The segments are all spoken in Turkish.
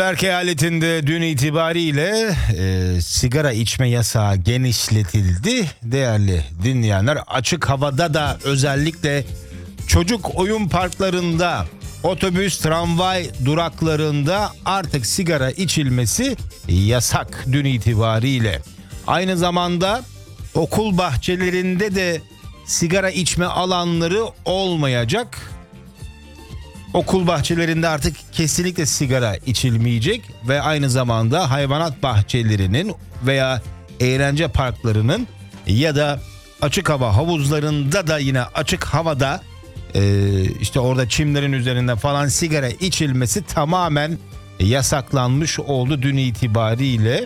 Bavyera eyaletinde dün itibariyle sigara içme yasağı genişletildi. Değerli dinleyenler, açık havada da özellikle çocuk oyun parklarında, otobüs, tramvay duraklarında artık sigara içilmesi yasak dün itibariyle. Aynı zamanda okul bahçelerinde de sigara içme alanları olmayacak. Okul bahçelerinde artık kesinlikle sigara içilmeyecek ve aynı zamanda hayvanat bahçelerinin veya eğlence parklarının ya da açık hava havuzlarında da yine açık havada işte orada çimlerin üzerinde falan sigara içilmesi tamamen yasaklanmış oldu dün itibariyle.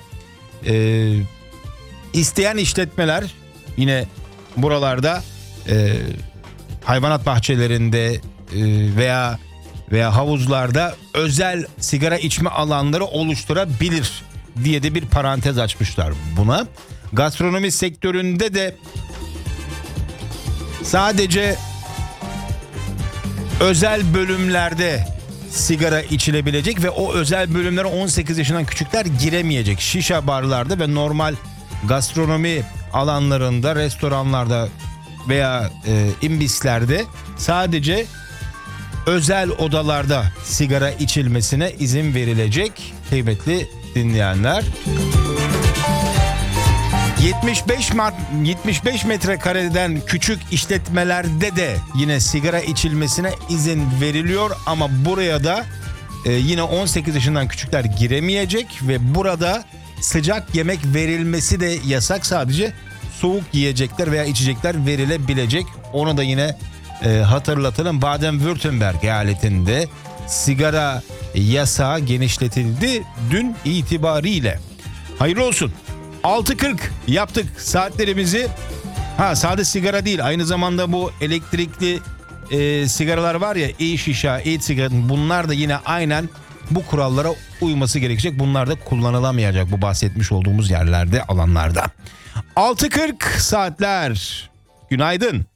İsteyen işletmeler yine buralarda hayvanat bahçelerinde veya havuzlarda özel sigara içme alanları oluşturabilir diye de bir parantez açmışlar buna. Gastronomi sektöründe de sadece özel bölümlerde sigara içilebilecek ve o özel bölümlere 18 yaşından küçükler giremeyecek. Şişa barlarda ve normal gastronomi alanlarında, restoranlarda veya imbislerde sadece özel odalarda sigara içilmesine izin verilecek kıymetli dinleyenler. 75 metrekareden küçük işletmelerde de yine sigara içilmesine izin veriliyor ama buraya da yine 18 yaşından küçükler giremeyecek ve burada sıcak yemek verilmesi de yasak, sadece soğuk yiyecekler veya içecekler verilebilecek. Onu da yine hatırlatalım. Baden-Württemberg eyaletinde sigara yasağı genişletildi dün itibariyle. Hayırlı olsun. 6.40 yaptık saatlerimizi. Sadece sigara değil, aynı zamanda bu elektrikli sigaralar var ya, e-şişa, e-sigara, bunlar da yine aynen bu kurallara uyması gerekecek. Bunlar da kullanılamayacak bu bahsetmiş olduğumuz yerlerde, alanlarda. 6.40 saatler. Günaydın.